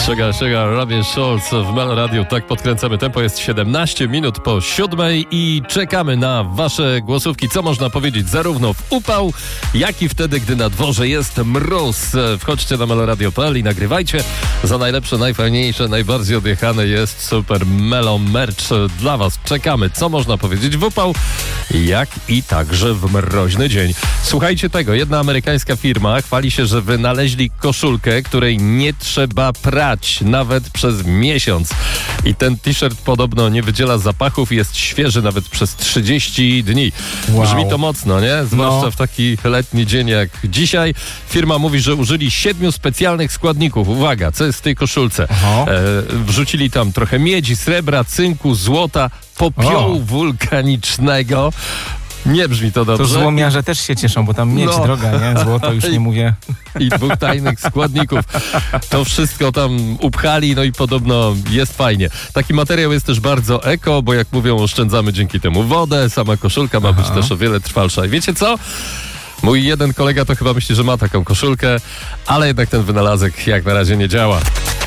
Sugar, Robin Schulz w Melo Radio. Tak podkręcamy tempo. Jest 17 minut po 7:00 i czekamy na wasze głosówki. Co można powiedzieć zarówno w upał, jak i wtedy, gdy na dworze jest mróz. Wchodźcie na meloradio.pl i nagrywajcie. Za najlepsze, najfajniejsze, najbardziej odjechane jest Super Melo Merch dla was. Czekamy. Co można powiedzieć w upał, jak i także w mroźny dzień. Słuchajcie tego. Jedna amerykańska firma chwali się, że wynaleźli koszulkę, której nie trzeba prać nawet przez miesiąc. I ten t-shirt podobno nie wydziela zapachów i jest świeży nawet przez 30 dni. Wow. Brzmi to mocno, nie? Zwłaszcza w taki letni dzień jak dzisiaj. Firma mówi, że użyli 7 specjalnych składników. Uwaga, co jest w tej koszulce? Wrzucili tam trochę miedzi, srebra, cynku, złota, popiołu wulkanicznego. Nie brzmi to dobrze. To złomiarze też się cieszą, bo tam miedź droga, nie? Złoto już nie mówię. I 2 tajnych składników. To wszystko tam upchali, no i podobno jest fajnie. Taki materiał jest też bardzo eko, bo jak mówią, oszczędzamy dzięki temu wodę. Sama koszulka ma być też o wiele trwalsza. I wiecie co? Mój jeden kolega to chyba myśli, że ma taką koszulkę, ale jednak ten wynalazek jak na razie nie działa.